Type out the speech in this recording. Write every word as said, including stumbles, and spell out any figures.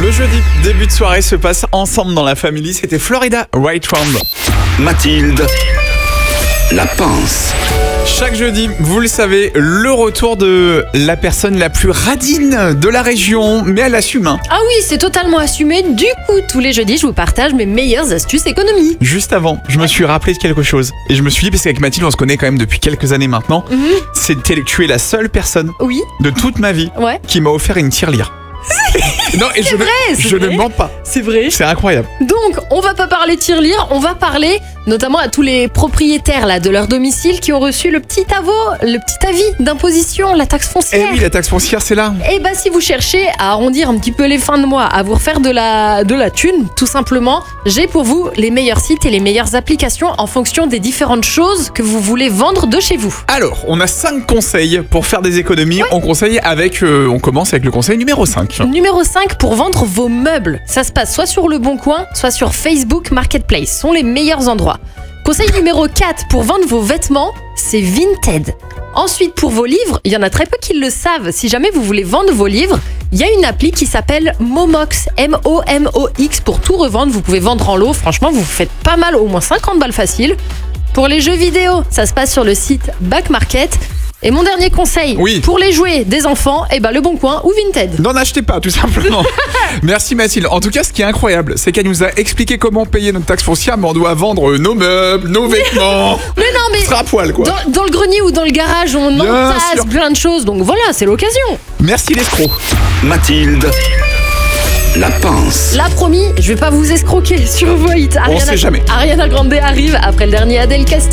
Le jeudi, début de soirée se passe ensemble dans la famille. C'était Florida Right Round. Mathilde, la pince. Chaque jeudi, vous le savez, le retour de la personne la plus radine de la région, mais elle assume. Hein. Ah oui, c'est totalement assumé. Du coup, tous les jeudis, je vous partage mes meilleures astuces économie. Juste avant, je me suis rappelé de quelque chose. Et je me suis dit, parce qu'avec Mathilde, on se connaît quand même depuis quelques années maintenant, Mhm. c'était que tu es la seule personne Oui, de toute ma vie ouais. qui m'a offert une tirelire. Non, et je, vrai, ne, c'est je vrai. ne mens pas. C'est vrai. C'est incroyable. Donc, on va pas parler tirelire, on va parler notamment à tous les propriétaires là, de leur domicile qui ont reçu le petit avo, le petit avis d'imposition, la taxe Eh foncière. oui, la taxe foncière, c'est là. Et bah si vous cherchez à arrondir un petit peu les fins de mois, à vous refaire de la, de la thune, tout simplement, j'ai pour vous les meilleurs sites et les meilleures applications en fonction des différentes choses que vous voulez vendre de chez vous. Alors, on a cinq conseils pour faire des économies. On conseille avec, euh, on commence avec le conseil numéro cinq. Numéro cinq, pour vendre vos meubles. Ça se passe soit sur Le Bon Coin, soit sur Facebook Marketplace. Ce sont les meilleurs endroits. Conseil numéro quatre, pour vendre vos vêtements, c'est Vinted. Ensuite, pour vos livres, il y en a très peu qui le savent. Si jamais vous voulez vendre vos livres, il y a une appli qui s'appelle Momox, M O M O X, pour tout revendre. Vous pouvez vendre en lot. Franchement, vous faites pas mal, au moins cinquante balles facile. Pour les jeux vidéo, ça se passe sur le site Back Market. Et mon dernier conseil, Oui. pour les jouets des enfants, eh ben Le Bon Coin ou Vinted. N'en achetez pas, tout simplement. Merci Mathilde. En tout cas, ce qui est incroyable, c'est qu'elle nous a expliqué comment payer notre taxe foncière, mais on doit vendre nos meubles, nos vêtements. Mais non, mais On sera à poil, quoi. dans, dans le grenier ou dans le garage, on Bien entasse sûr. plein de choses. Donc voilà, c'est l'occasion. Merci l'escroc. Mathilde, la pince. Là, promis, je vais pas vous escroquer sur Voit. On sait jamais. Ariana Grande arrive après le dernier Adele Castillo.